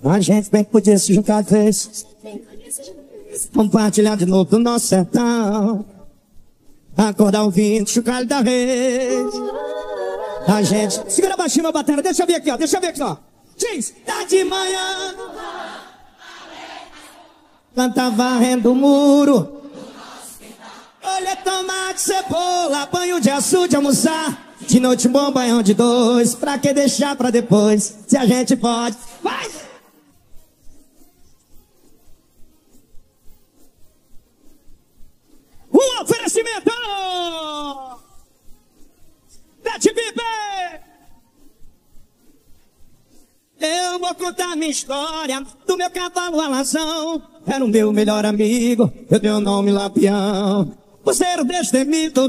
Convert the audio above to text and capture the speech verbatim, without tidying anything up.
A gente bem podia se juntar de vez, compartilhar de novo do nosso sertão, acordar ouvindo chocalho da rede. A gente... Segura baixinho, meu batera, deixa eu ver aqui, ó, deixa eu ver aqui, ó. Diz, tá de manhã, planta varrendo o muro, olha tomate, cebola, banho de açude, almoçar. De noite um bom banhão de dois, pra que deixar pra depois, se a gente pode. Vai! Um oferecimento da T V B. Eu vou contar minha história do meu cavalo alazão. Era o meu melhor amigo, eu dei o nome Lampião. Por ser o destemido